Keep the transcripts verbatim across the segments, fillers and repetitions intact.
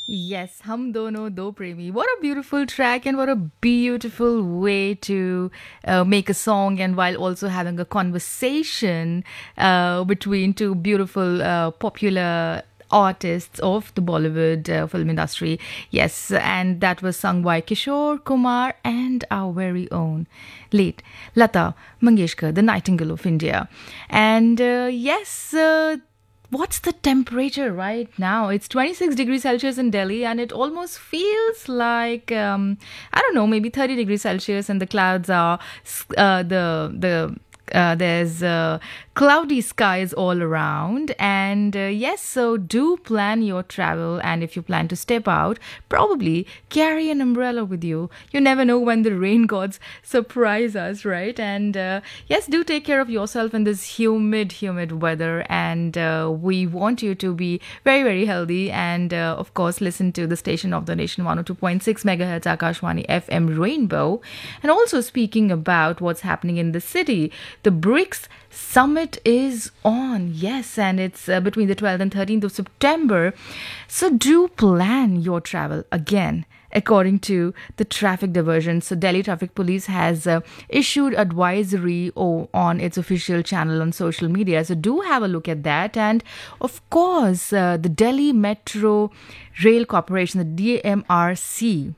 Yes, Hum Dono Do Premi. What a beautiful track and what a beautiful way to uh, make a song and while also having a conversation uh, between two beautiful, uh, popular artists of the Bollywood uh, film industry. Yes, and that was sung by Kishore Kumar and our very own late Lata Mangeshkar, the Nightingale of India. And uh, yes, uh, what's the temperature right now? It's twenty-six degrees Celsius in Delhi, and it almost feels like um, I don't know, maybe thirty degrees Celsius, and the clouds are uh, the the uh, there's uh, cloudy skies all around. And uh, yes, so do plan your travel. And if you plan to step out, probably carry an umbrella with you. You never know when the rain gods surprise us, right? And uh, yes, do take care of yourself in this humid, humid weather. And uh, we want you to be very, very healthy. And uh, of course, listen to the station of the nation, one oh two point six megahertz Akashwani F M Rainbow. And also, speaking about what's happening in the city, the BRICS Summit is on. Yes, and it's uh, between the twelfth and thirteenth of September. So do plan your travel again. According to the traffic diversion, so Delhi Traffic Police has uh, issued advisory o- on its official channel on social media. So do have a look at that. And of course, uh, the Delhi Metro Rail Corporation, the D M R C,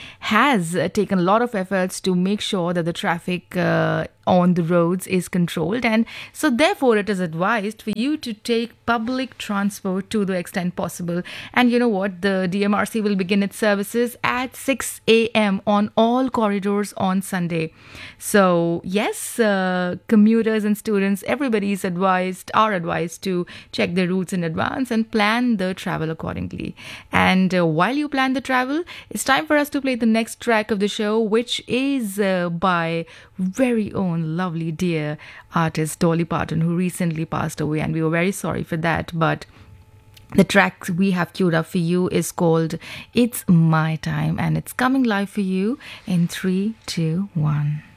has uh, taken a lot of efforts to make sure that the traffic uh, on the roads is controlled. And so therefore it is advised for you to take public transport to the extent possible. And you know what, the D M R C will begin its services at six a.m. on all corridors on Sunday. So yes, uh, commuters and students, everybody is advised are advised to check their routes in advance and plan the travel accordingly. And uh, while you plan the travel, it's time for us to play the next track of the show, which is uh, by very own lovely dear artist Dolly Parton, who recently passed away, and we were very sorry for that. But the track we have queued up for you is called It's My Time, and it's coming live for you in three, two, one.